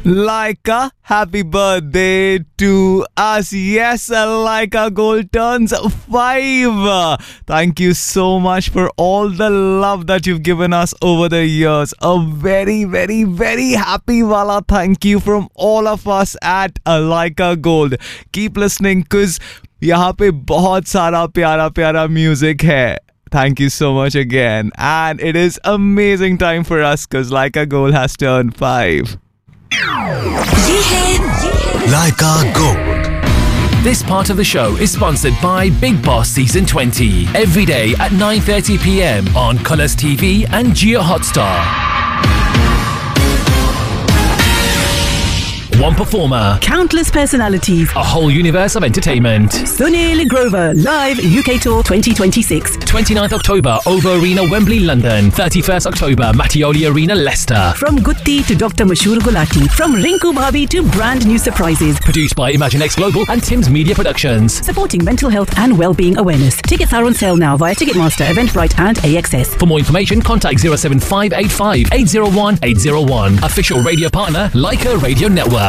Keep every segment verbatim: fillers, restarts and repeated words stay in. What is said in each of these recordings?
Laika, happy birthday to us. Yes, Laika Gold turns five. Thank you so much for all the love that you've given us over the years. A very, very, very happy wala thank you from all of us at Laika Gold. Keep listening cause यहाँ पे बहुत सारा प्यारा प्यारा music है. Thank you so much again. And it is amazing time for us cause Laika Gold has turned five. Laika Gold. This part of the show is sponsored by Big Boss Season twenty. Every day at nine thirty p.m. on Colours T V and Jio Hotstar. One performer, countless personalities, a whole universe of entertainment. Sunil Grover, live U K Tour twenty twenty-six. twenty-ninth October, Ovo Arena, Wembley, London. thirty-first October, Mattioli Arena, Leicester. From Gutti to Doctor Mashur Gulati, from Rinku Bhabi to brand new surprises. Produced by ImagineX Global and Tim's Media Productions. Supporting mental health and well-being awareness. Tickets are on sale now via Ticketmaster, Eventbrite and A X S. For more information, contact zero seven five eight five eight zero one eight zero one. Official radio partner, Laika Radio Network.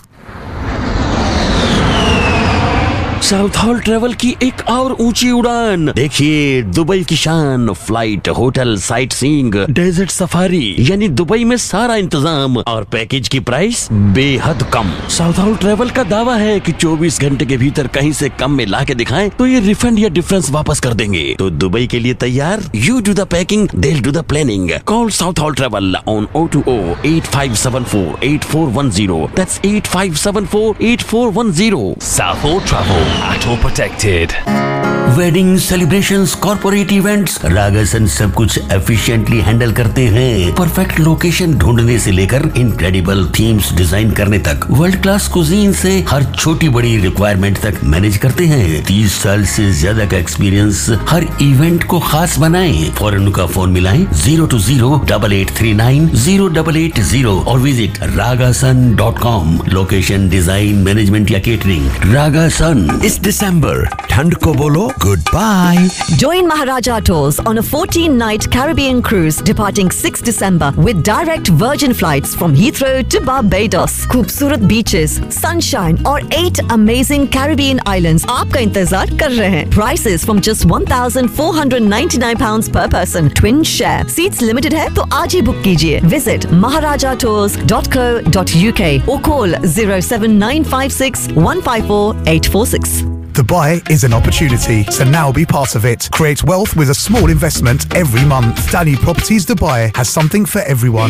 South hall travel की एक और ऊंची उड़ान देखिए, Dubai की शान, flight, hotel, sight seeing, desert safari, यानी Dubai में सारा इंतजाम और पैकेज की प्राइस बेहद कम। साउथ हॉल ट्रेवल का दावा है कि चौबीस घंटे के भीतर कहीं से कम में ला के दिखाएं तो ये रिफंड या डिफरेंस वापस कर देंगे। तो दुबई के लिए तैयार? You do the packing, they will do the planning. Call south hall travel on O two O eight five seven four eight four one zero. That's eight five seven four eight four one zero. South Hall Travel. At all protected. Wedding, celebrations, corporate events, रागासन सब कुछ efficiently handle करते हैं। Perfect location ढूंढने से लेकर incredible themes design करने तक, world class cuisine से हर छोटी बड़ी रिक्वायरमेंट तक मैनेज करते हैं। तीस साल से ज्यादा का एक्सपीरियंस हर इवेंट को खास बनाएं। फौरन का फोन मिलाएं zero to zero double eight three nine zero double eight zero और visit रागासन dot com. Location, design, management या केटरिंग, रागासन। इस दिसंबर ठंड को बोलो goodbye. Join Maharaja Tours on a fourteen-night Caribbean cruise departing sixth December with direct Virgin flights from Heathrow to Barbados. खूबसूरत beaches, sunshine और eight amazing Caribbean islands आपका इंतजार कर रहे हैं. Prices from just one thousand four hundred ninety-nine pounds per person. Twin share. Seats limited है तो आज ही बुक कीजिए. Visit maharaja tours dot co dot u k or call zero seven nine five six one five four eight four six. Dubai is an opportunity, so now be part of it. Create wealth with a small investment every month. Danube Properties Dubai has something for everyone.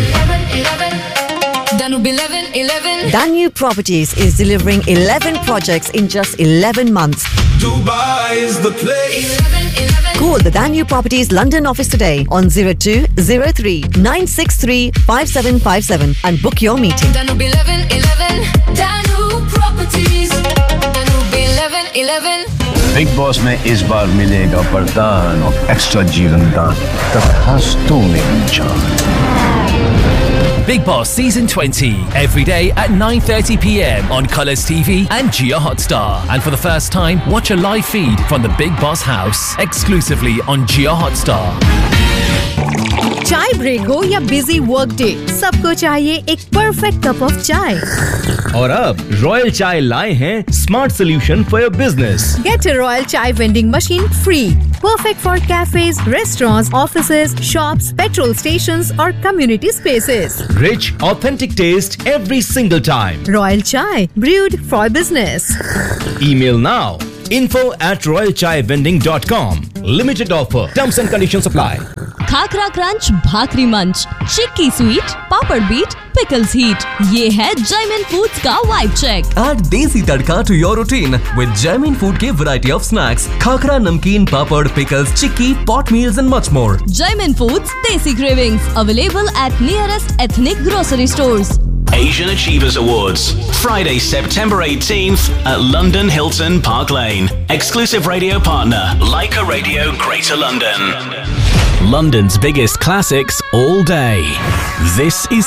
Danube Properties is delivering eleven projects in just eleven months. Dubai is the place. Call the Danube Properties London office today on zero two zero three nine six three five seven five seven and book your meeting. Danube eleven eleven. Danube Properties. Danube eleven eleven. Big boss में इस बार मिलेगा वरदान और extra जीवन दान। तथास्तु मेरी जान। Big Boss Season twenty. Every day at nine thirty p.m. on Colours T V and Jio Hotstar. And for the first time, watch a live feed from the Big Boss house exclusively on Jio Hotstar. चाय break हो या busy work day, सबको चाहिए एक perfect cup of चाय। और अब royal चाय लाए हैं smart solution for your business. Get a Royal Chai vending machine free. Perfect for cafes, restaurants, offices, shops, petrol stations or community spaces. Rich, authentic taste every single time. Royal Chai, brewed for business. Email now. info at royal chai vending dot com. Limited offer. Terms and conditions apply. Khakhra crunch, भाकरी मंच, चिक्की sweet, पापड़ beat, pickles heat, ये है Jaymin foods का vibe check. Add देसी तड़का to your routine with Jaimin Food के variety of snacks, khakhra, नमकीन, पापड़, pickles, chikki, pot meals and much more. Jaimin Foods Desi Cravings available at nearest ethnic grocery stores. Asian Achievers Awards, Friday, September eighteenth at London Hilton Park Lane. Exclusive radio partner, Laika Radio Greater London. London's biggest classics all day. This is